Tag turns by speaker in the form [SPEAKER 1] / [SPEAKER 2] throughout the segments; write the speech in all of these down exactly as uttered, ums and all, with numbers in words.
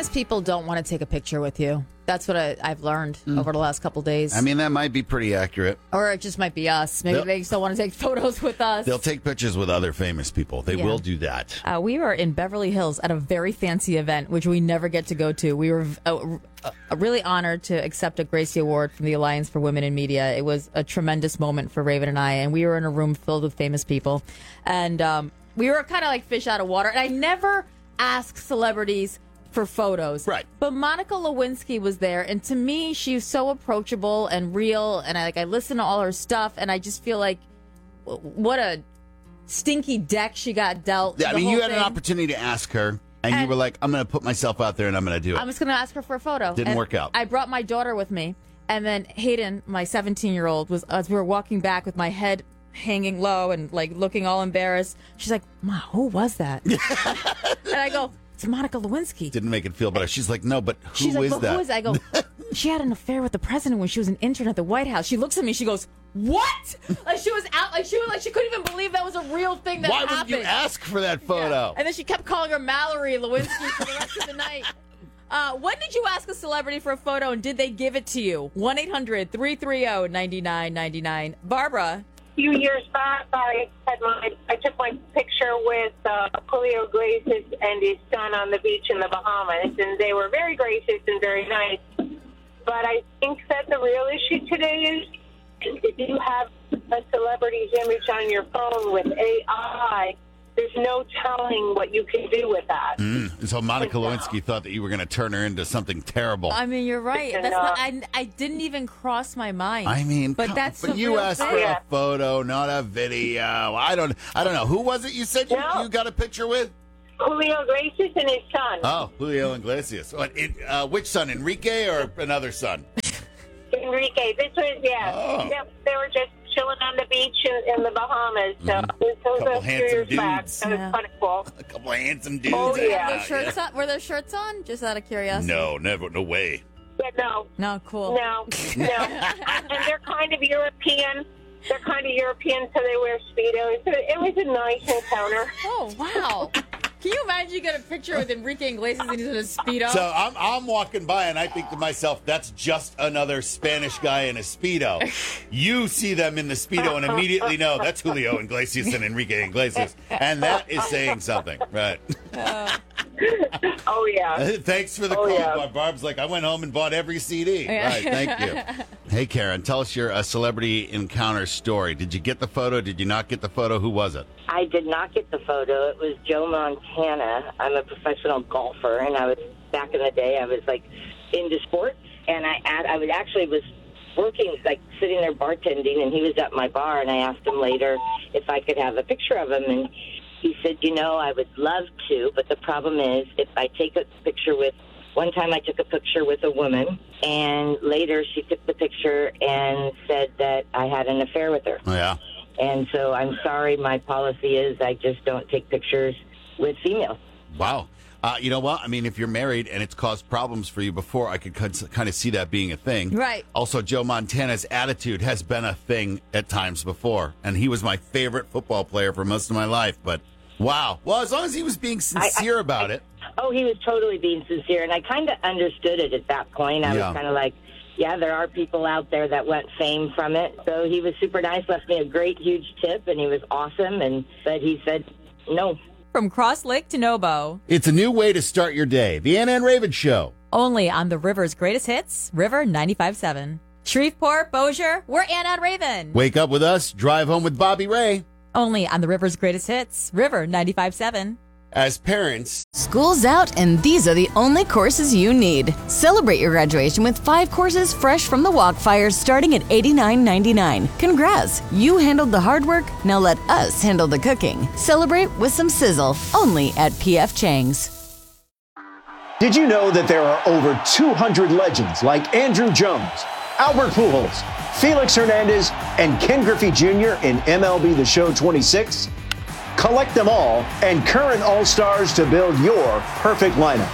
[SPEAKER 1] Famous people don't want to take a picture with you. That's what I, I've learned mm. over the last couple days.
[SPEAKER 2] I mean, that might be pretty accurate.
[SPEAKER 1] Or it just might be us. Maybe they'll, they still want to take photos with us.
[SPEAKER 2] They'll take pictures with other famous people. They yeah. will do that.
[SPEAKER 1] Uh, we were in Beverly Hills at a very fancy event, which we never get to go to. We were uh, uh, really honored to accept a Gracie Award from the Alliance for Women in Media. It was a tremendous moment for Raven and I, and we were in a room filled with famous people. And um, we were kind of like fish out of water. And I never ask celebrities for photos.
[SPEAKER 2] Right.
[SPEAKER 1] But Monica Lewinsky was there, and to me, she's so approachable and real, and I like I listen to all her stuff, and I just feel like what a stinky deck she got dealt.
[SPEAKER 2] Yeah, I mean, you had thing. an opportunity to ask her, and, and you were like, I'm going to put myself out there, and I'm going to do it.
[SPEAKER 1] I'm just going to ask her for a photo.
[SPEAKER 2] Didn't
[SPEAKER 1] and
[SPEAKER 2] work out.
[SPEAKER 1] I brought my daughter with me, and then Hayden, my seventeen-year-old, was as we were walking back with my head hanging low and like looking all embarrassed. She's like, Ma, who was that? And I go, it's Monica Lewinsky.
[SPEAKER 2] Didn't make it feel better. She's like, no, but who
[SPEAKER 1] She's like,
[SPEAKER 2] is
[SPEAKER 1] but
[SPEAKER 2] that?
[SPEAKER 1] Who is that? I go, she had an affair with the president when she was an intern at the White House. She looks at me, she goes, what? Like she was out, like she was like she couldn't even believe that was a real thing that
[SPEAKER 2] Why
[SPEAKER 1] happened.
[SPEAKER 2] Why would you ask for that photo?
[SPEAKER 1] Yeah. And then she kept calling her Mallory Lewinsky for the rest of the night. Uh, when did you ask a celebrity for a photo, and did they give it to you? one eight hundred three three zero nine nine nine nine. Barbara.
[SPEAKER 3] A few years back, I had my I took my picture with uh, Julio Iglesias and his son on the beach in the Bahamas, and they were very gracious and very nice. But I think that the real issue today is if you have a celebrity's image on your phone with A I, there's no telling what you can do with that.
[SPEAKER 2] Mm. So Monica Lewinsky thought that you were going to turn her into something terrible.
[SPEAKER 1] I mean, you're right. That's not, I, I didn't even cross my mind.
[SPEAKER 2] I mean,
[SPEAKER 1] but
[SPEAKER 2] come,
[SPEAKER 1] that's
[SPEAKER 2] but
[SPEAKER 1] the
[SPEAKER 2] you
[SPEAKER 1] real
[SPEAKER 2] asked
[SPEAKER 1] thing.
[SPEAKER 2] for
[SPEAKER 3] Yeah.
[SPEAKER 2] a photo, not a video. I don't. I don't know. Who was it? You said you,
[SPEAKER 3] No.
[SPEAKER 2] you got a picture with?
[SPEAKER 3] Julio Iglesias and his son.
[SPEAKER 2] Oh, Julio Iglesias. What? It, uh, which son? Enrique or another son?
[SPEAKER 3] Enrique. This was yeah.
[SPEAKER 2] Oh.
[SPEAKER 3] Yep, they were just chilling on the beach in, in the Bahamas. So
[SPEAKER 2] Mm-hmm.
[SPEAKER 3] this was
[SPEAKER 2] Couple
[SPEAKER 3] a few
[SPEAKER 2] handsome
[SPEAKER 3] years back.
[SPEAKER 2] dudes.
[SPEAKER 3] So it was
[SPEAKER 1] Yeah.
[SPEAKER 3] kind of cool.
[SPEAKER 2] A couple of handsome dudes.
[SPEAKER 3] Oh,
[SPEAKER 2] hanging
[SPEAKER 3] yeah.
[SPEAKER 1] Were
[SPEAKER 2] out,
[SPEAKER 1] shirts on? Were there shirts on? Just out of curiosity.
[SPEAKER 2] No, never. No way.
[SPEAKER 3] Yeah, no,
[SPEAKER 1] No, cool.
[SPEAKER 3] no, no. And they're kind of European. They're kind of European, so they wear Speedos. So it was a nice encounter.
[SPEAKER 1] Oh, wow. Can you imagine you get a picture with Enrique Iglesias and he's in a Speedo?
[SPEAKER 2] So I'm I'm walking by and I think to myself, that's just another Spanish guy in a Speedo. You see them in the Speedo and immediately know that's Julio Iglesias and Enrique Iglesias. And that is saying something. Right.
[SPEAKER 1] Uh,
[SPEAKER 3] Oh, yeah.
[SPEAKER 2] Thanks for the
[SPEAKER 3] Oh,
[SPEAKER 2] call.
[SPEAKER 3] yeah.
[SPEAKER 2] Barb's like, I went home and bought every C D.
[SPEAKER 1] Yeah.
[SPEAKER 2] Right, thank you. Hey, Karen, tell us your uh, celebrity encounter story. Did you get the photo? Did you not get the photo? Who was it?
[SPEAKER 4] I did not get the photo. It was Joe Montana. I'm a professional golfer, and I was back in the day. I was like into sports, and I I was actually was working like sitting there bartending, and he was at my bar, and I asked him later if I could have a picture of him, and he said, you know, I would love to, but the problem is if I take a picture with. One time I took a picture with a woman, and later she took the picture and said that I had an affair with her.
[SPEAKER 2] Oh, yeah.
[SPEAKER 4] And so I'm sorry, my policy is I just don't take pictures with females.
[SPEAKER 2] Wow. Uh, you know what? I mean, if you're married and it's caused problems for you before, I could kind of see that being a thing.
[SPEAKER 1] Right.
[SPEAKER 2] Also, Joe Montana's attitude has been a thing at times before, and he was my favorite football player for most of my life. But wow. Well, as long as he was being sincere
[SPEAKER 4] I, I,
[SPEAKER 2] about
[SPEAKER 4] I,
[SPEAKER 2] it.
[SPEAKER 4] Oh, he was totally being sincere, and I kind of understood it at that point. I
[SPEAKER 2] Yeah.
[SPEAKER 4] was kind of like, yeah, there are people out there that want fame from it. So he was super nice, left me a great, huge tip, and he was awesome. And but he said no.
[SPEAKER 1] From Cross Lake to Nobo.
[SPEAKER 2] It's a new way to start your day. The Ann Ann Raven Show.
[SPEAKER 1] Only on the River's greatest hits, River ninety-five point seven. Shreveport, Bossier, we're Ann Ann Raven.
[SPEAKER 2] Wake up with us, drive home with Bobby Ray.
[SPEAKER 1] Only on the River's greatest hits, River ninety-five point seven.
[SPEAKER 2] As parents,
[SPEAKER 5] School's out, and these are the only courses you need. Celebrate your graduation with five courses fresh from the Walkfire starting at eighty-nine ninety-nine. Congrats! You handled the hard work, now let us handle the cooking. Celebrate with some sizzle, only at P F Chang's.
[SPEAKER 6] Did you know that there are over two hundred legends like Andrew Jones, Albert Pujols, Felix Hernandez, and Ken Griffey Junior in M L B The Show twenty-six? Collect them all and current All-Stars to build your perfect lineup.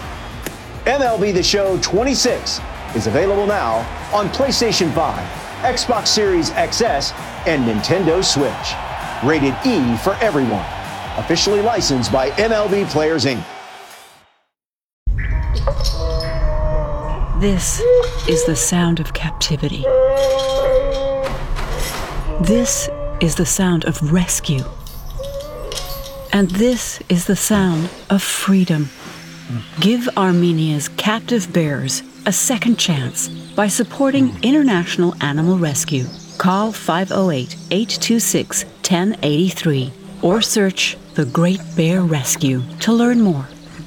[SPEAKER 6] M L B The Show twenty-six is available now on PlayStation five, Xbox Series X S, and Nintendo Switch. Rated E for everyone. Officially licensed by M L B Players, Incorporated.
[SPEAKER 7] This is the sound of captivity. This is the sound of rescue. And this is the sound of freedom. Give Armenia's captive bears a second chance by supporting International Animal Rescue. Call five oh eight, eight two six, one oh eight three or search The Great Bear Rescue to learn more.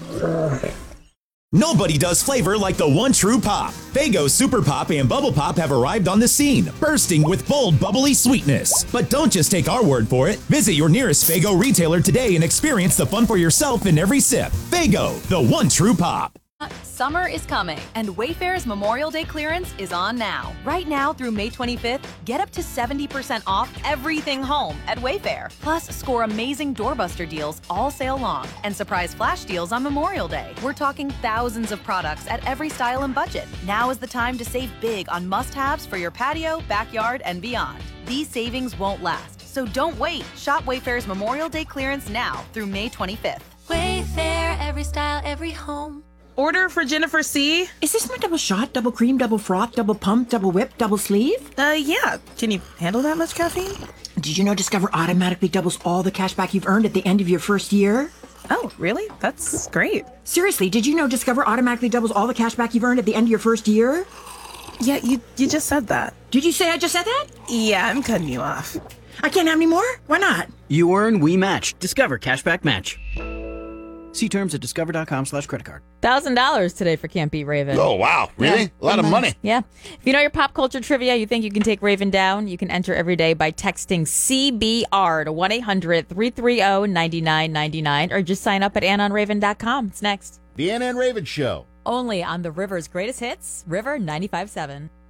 [SPEAKER 8] Nobody does flavor like the one true pop. Faygo Super Pop and Bubble Pop have arrived on the scene, bursting with bold, bubbly sweetness. But don't just take our word for it. Visit your nearest Faygo retailer today and experience the fun for yourself in every sip. Faygo, the one true pop.
[SPEAKER 9] Summer is coming, and Wayfair's Memorial Day clearance is on now. Right now through May twenty-fifth, get up to seventy percent off everything home at Wayfair. Plus, score amazing doorbuster deals all sale long and surprise flash deals on Memorial Day. We're talking thousands of products at every style and budget. Now is the time to save big on must-haves for your patio, backyard, and beyond. These savings won't last, so don't wait. Shop Wayfair's Memorial Day clearance now through May twenty-fifth.
[SPEAKER 10] Wayfair, every style, every home.
[SPEAKER 11] Order for Jennifer C.
[SPEAKER 12] Is this my double shot, double cream, double froth, double pump, double whip, double sleeve?
[SPEAKER 11] Uh, yeah. Can you handle that much caffeine?
[SPEAKER 12] Did you know Discover automatically doubles all the cash back you've earned at the end of your first year?
[SPEAKER 11] Oh, really? That's great.
[SPEAKER 12] Seriously, did you know Discover automatically doubles all the cash back you've earned at the end of your first year?
[SPEAKER 11] Yeah, you, you just said that.
[SPEAKER 12] Did you say I just said that?
[SPEAKER 11] Yeah, I'm cutting you off.
[SPEAKER 12] I can't have any more? Why not?
[SPEAKER 13] You earn, we match. Discover Cashback Match. See terms at discover.com slash credit card.
[SPEAKER 1] one thousand dollars today for Can't Beat Raven.
[SPEAKER 2] Oh, wow. Really?
[SPEAKER 1] Yeah.
[SPEAKER 2] A lot of money.
[SPEAKER 1] Yeah. If you know your pop culture trivia, you think you can take Raven down, you can enter every day by texting C B R to one eight hundred, three three zero, nine nine nine nine or just sign up at ann on raven dot com. It's next.
[SPEAKER 2] The Ann and Raven Show.
[SPEAKER 1] Only on the River's greatest hits, River ninety-five point seven.